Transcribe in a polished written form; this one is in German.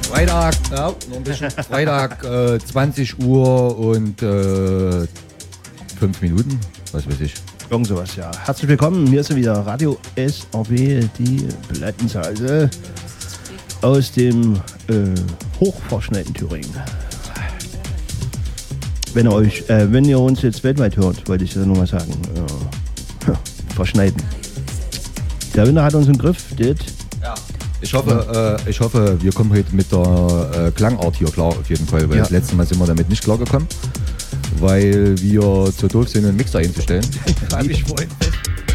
Freitag, ja, noch ein bisschen. Freitag 20 Uhr und 5 Minuten, was weiß ich. Irgend sowas, ja. Herzlich willkommen, hier ist wieder Radio SRB, die Plattensalze aus dem hochverschneiten Thüringen. Wenn ihr uns jetzt weltweit hört, wollte ich nur mal sagen, verschneiden. Der Winter hat uns im Griff, das. Ja. Ich hoffe, wir kommen heute mit der Klangart hier klar, auf jeden Fall, weil das letzte Mal sind wir damit nicht klar gekommen, weil wir zu doof sind, einen Mixer einzustellen. Habe ich vorhin fest.